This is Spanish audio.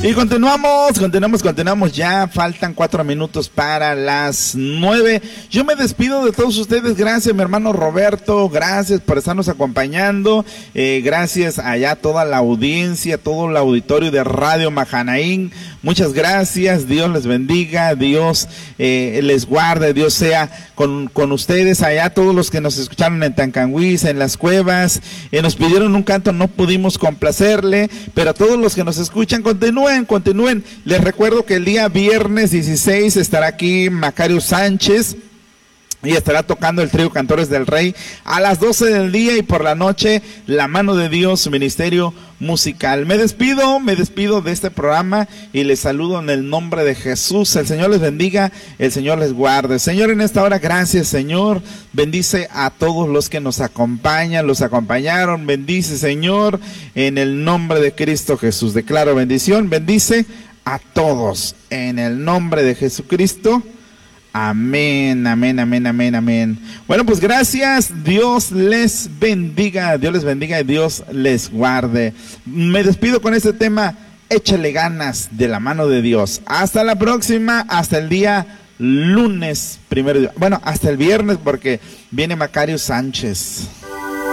Y continuamos, ya faltan 4 minutos para las 9. Yo me despido de todos ustedes, gracias mi hermano Roberto, gracias por estarnos acompañando, gracias allá a toda la audiencia, todo el auditorio de Radio Mahanaim, muchas gracias, Dios les bendiga, Dios les guarde, Dios sea con ustedes, allá todos los que nos escucharon en Tancanhuiz, en las cuevas, nos pidieron un canto, no pudimos complacerle, pero a todos los que nos escuchan, continúen. Les recuerdo que el día viernes 16 estará aquí Macario Sánchez y estará tocando el trío Cantores del Rey a las 12 del día, y por la noche La Mano de Dios, Ministerio Musical. Me despido de este programa y les saludo en el nombre de Jesús. El Señor les bendiga, el Señor les guarde. Señor, en esta hora, gracias, Señor. Bendice a todos los que nos acompañan, los acompañaron. Bendice, Señor, en el nombre de Cristo Jesús. Declaro bendición. Bendice a todos en el nombre de Jesucristo. Amén, amén, amén, amén, amén. Bueno, pues gracias, Dios les bendiga y Dios les guarde. Me despido con este tema, échale ganas, de la mano de Dios. Hasta la próxima, hasta el día lunes, hasta el viernes, porque viene Macario Sánchez.